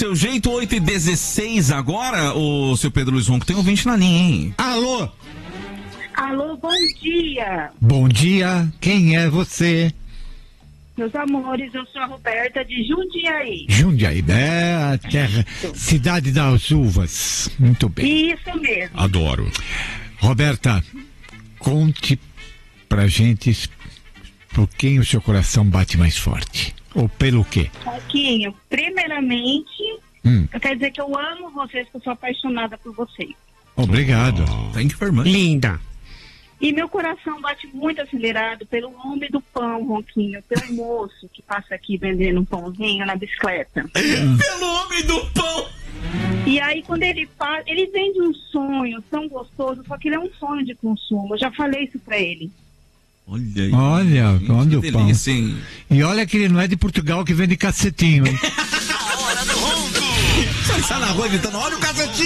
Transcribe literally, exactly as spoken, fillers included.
Teu jeito, oito e dezesseis agora, ô seu Pedro Luiz Ronco, tem ouvinte na linha, hein? Alô? Alô, bom dia. Bom dia, quem é você? Meus amores, eu sou a Roberta de Jundiaí. Jundiaí, é a terra, cidade das uvas. Muito bem. Isso mesmo. Adoro. Roberta, conte pra gente por quem o seu coração bate mais forte. Ou pelo quê? Marquinho, primeiramente, Hum. eu quero dizer que eu amo vocês, que eu sou apaixonada por vocês. Obrigado. Oh, thank you very much. Linda. E meu coração bate muito acelerado pelo homem do pão, Ronquinho, pelo moço que passa aqui vendendo um pãozinho na bicicleta. Pelo homem do pão! E aí, quando ele faz, ele vende um sonho tão gostoso, só que ele é um sonho de consumo. Eu já falei isso pra ele. Olha aí. Olha, gente, olha que o pão. delícia, hein? E olha que ele não é de Portugal, que vende cacetinho, hein? Você está na rua gritando, olha o cacetinho!